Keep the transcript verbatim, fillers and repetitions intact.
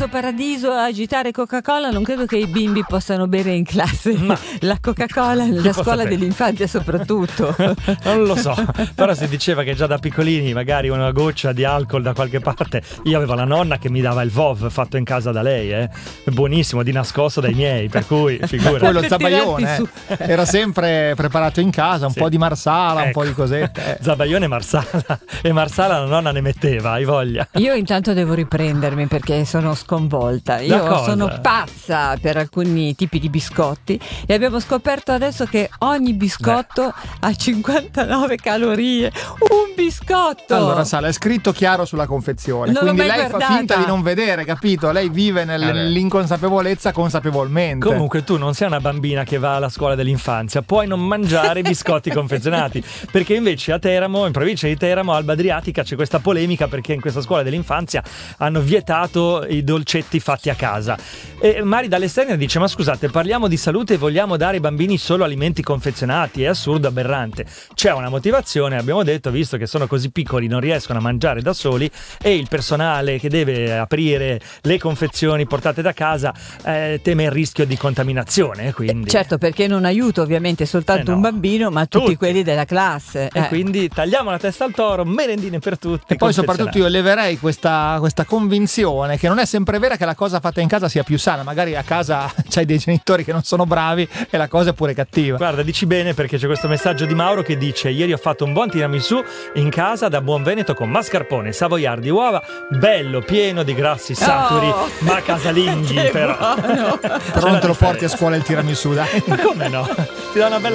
questo paradiso a agitare Coca-Cola non credo che i bimbi possano bere in classe Ma la Coca-Cola nella scuola dell'infanzia soprattutto. Non lo so, però si diceva che già da piccolini magari una goccia di alcol da qualche parte. Io avevo la nonna che mi dava il Vov fatto in casa da lei, eh. Buonissimo, di nascosto dai miei, per cui figura. Poi lo zabaione eh. era sempre preparato in casa, un sì. po' di marsala, ecco. un po' di cosette. Zabaione e marsala, e marsala la nonna ne metteva, hai voglia. Io intanto devo riprendermi perché sono sconvolta. Io sono pazza per alcuni tipi di biscotti e abbiamo scoperto adesso che ogni biscotto Beh. ha cinquantanove calorie. Un biscotto! Allora, Sala, è scritto chiaro sulla confezione, non quindi lei guardata. fa finta di non vedere, capito? Lei vive nell'inconsapevolezza consapevolmente. Comunque tu non sei una bambina che va alla scuola dell'infanzia, puoi non mangiare biscotti confezionati, perché invece a Teramo, in provincia di Teramo, Alba Adriatica, c'è questa polemica perché in questa scuola dell'infanzia hanno vietato i dolcetti fatti a casa. E Mari dall'esterno dice: ma scusate, parliamo di salute e vogliamo dare ai bambini solo alimenti confezionati? È assurdo, aberrante. C'è una motivazione, abbiamo detto, visto che sono così piccoli, non riescono a mangiare da soli e il personale che deve aprire le confezioni portate da casa eh, teme il rischio di contaminazione, quindi... Certo, perché non aiuta ovviamente soltanto eh no. un bambino, ma tutti, tutti quelli della classe. E eh. quindi tagliamo la testa al toro, merendine per tutti. E poi soprattutto io leverei questa, questa convinzione che non è sempre vera che la cosa fatta in casa sia più sana. Magari a casa c'hai dei genitori che non sono bravi e la cosa è pure cattiva. Guarda, dici bene, perché c'è questo messaggio di Mauro che dice: ieri ho fatto un buon tiramisù in casa da buon veneto con mascarpone, savoiardi, uova, bello, pieno di grassi saturi, oh, ma casalinghi però. Buono. Però non te lo porti a scuola il tiramisù, dai. Ma come no? Ti dà una bella